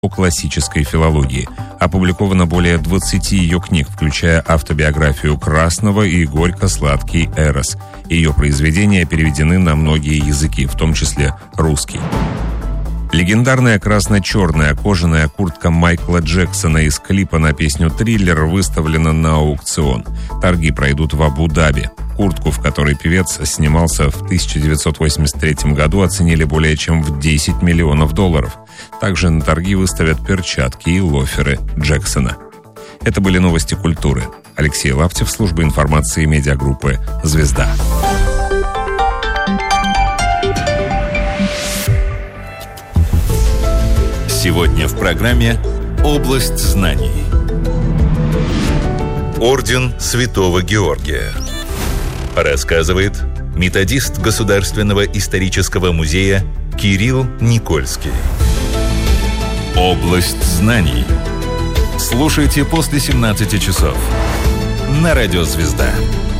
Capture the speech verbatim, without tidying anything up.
по классической филологии. Опубликовано более двадцати ее книг, включая автобиографию Красного и «Горько-сладкий Эрос». Ее произведения переведены на многие языки, в том числе русский. Легендарная красно-черная кожаная куртка Майкла Джексона из клипа на песню «Триллер» выставлена на аукцион. Торги пройдут в Абу-Даби. Куртку, в которой певец снимался в тысяча девятьсот восемьдесят третьем году, оценили более чем в десять миллионов долларов. Также на торги выставят перчатки и лоферы Джексона. Это были новости культуры. Алексей Лаптев, служба информации медиагруппы «Звезда». Сегодня в программе «Область знаний». Орден Святого Георгия. Рассказывает методист Государственного исторического музея Кирилл Никольский. «Область знаний». Слушайте после семнадцати часов на радио «Звезда».